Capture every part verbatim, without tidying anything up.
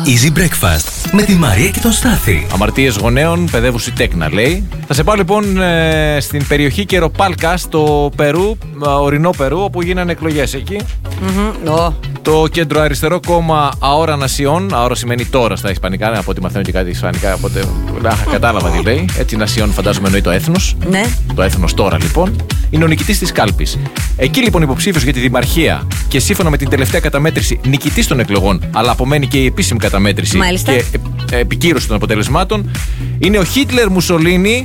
Easy Breakfast με τη Μαρία και τον Στάθη. Αμαρτίες γονέων, παιδεύουση τέκνα, λέει. Θα σε πάω λοιπόν ε, στην περιοχή Κεροπάλκα, στο Περού, ορεινό Περού, όπου γίνανε εκλογές εκεί. Mm-hmm. Oh. Το κέντρο αριστερό κόμμα Ahora Nación, Ahora σημαίνει τώρα στα ισπανικά, από ό,τι μαθαίνω και κάτι ισπανικά, οπότε να, κατάλαβα τι λέει. Έτσι, Nación φαντάζομαι εννοεί το έθνος. Ναι. Το έθνος τώρα λοιπόν. Είναι ο νικητής της κάλπης. Εκεί λοιπόν υποψήφιος για τη δημαρχία και σύμφωνα με την τελευταία καταμέτρηση νικητής των εκλογών, αλλά απομένει και η επίσημη καταμέτρηση. Μάλιστα. Και ε, επικύρωση των αποτελεσμάτων, είναι ο Χίτλερ Μουσολίνι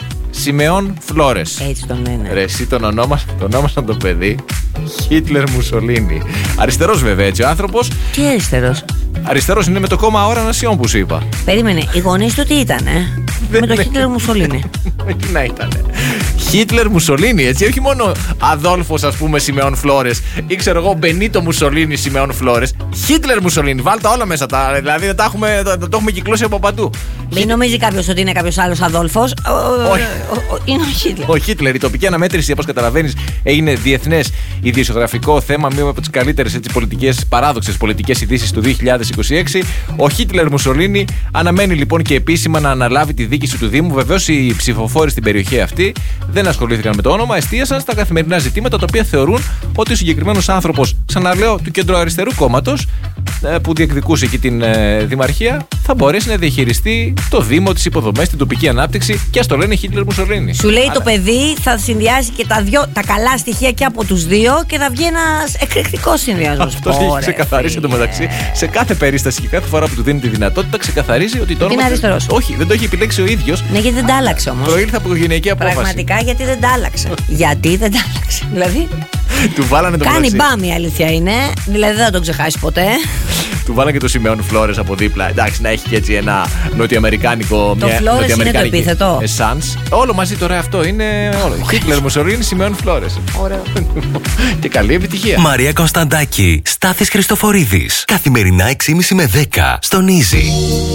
Σιμεών Φλόρες. Έτσι τον λένε. Ρε, εσύ τον ονόμασαν, τον ονόμασαν το παιδί Χίτλερ Μουσολίνι. Αριστερός βέβαια έτσι ο άνθρωπος. Τι αριστερός? Αριστερός είναι με το κόμμα Ahora Nación που σου είπα. Περίμενε, οι γονείς του τι ήτανε? Με το Χίτλερ Μουσολίνι. Τι να ήτανε? Χίτλερ Μουσολίνι, έτσι, όχι μόνο Αδόλφος, ας πούμε, Σιμεών Φλόρες ή ξέρω εγώ Μπενίτο Μουσολίνι Σιμεών Φλόρες. Χίτλερ Μουσολίνι, βάλτε όλα μέσα τα. Δηλαδή θα τα έχουμε, θα, θα το έχουμε κυκλώσει από παντού. Μην νομίζει κάποιος ότι είναι κάποιος άλλος Αδόλφος. Όχι. Είναι ο Χίτλερ. Ο Χίτλερ, η τοπική αναμέτρηση, όπως καταλαβαίνεις, έγινε διεθνές ειδησιογραφικό θέμα, μία από τις καλύτερες πολιτικές, παράδοξες πολιτικές ειδήσεις του δύο χιλιάδες είκοσι έξι. Ο Χίτλερ Μουσολίνι αναμένει λοιπόν και επίσημα να αναλάβει τη δίκηση του Δήμου. Βεβαίως οι ψηφοφόροι στην περιοχή αυτή δεν ασχολήθηκαν με το όνομα, εστίασαν στα καθημερινά ζητήματα τα οποία θεωρούν ότι ο συγκεκριμένος άνθρωπος, ξαναλέω, του κεντροαριστερού κόμματος που διεκδικούσε εκεί την ε, δημαρχία, θα μπορέσει να διαχειριστεί το Δήμο, τις υποδομές, την τοπική ανάπτυξη και ας το λένε Χίτλερ Μουσολίνι. Σου λέει Αλλά... το παιδί θα συνδυάσει και τα, δυο, τα καλά στοιχεία και από τους δύο και θα βγει ένας εκρηκτικός συνδυασμός. Αυτό έχει ξεκαθαρίσει εντωμεταξύ σε κάθε περίσταση και κάθε φορά που του δίνει τη δυνατότητα ξεκαθαρίζει ότι το όνομα. Είναι αριστερός. Όχι, δεν το έχει επιλέξει ο ίδιος. Ναι, γιατί δεν τα άλλαξε όμως. Προήλθε από οικογενειακή απόφαση. Πραγματικά γιατί δεν τα άλλαξε. Γιατί δεν τα άλλαξε. Δηλαδή. Του βάλανε το κάνει μπάμ, η αλήθεια είναι. Δηλαδή δεν θα τον ξεχάσει ποτέ. Του βάλανε και το Σιμεών Φλόρες από δίπλα. Εντάξει, να έχει και έτσι ένα νοτιοαμερικάνικο. Το Φλόρες είναι το επίθετο. Εσάνς. Όλο μαζί τώρα αυτό είναι. Χίτλερ Μουσολίνι Σιμεών Φλόρες. Ωραίο. Και καλή επιτυχία. Μαρία Κωνσταντάκη, Στάθης Χριστοφορίδης. Καθημερινά έξι και μισή με δέκα στον Easy.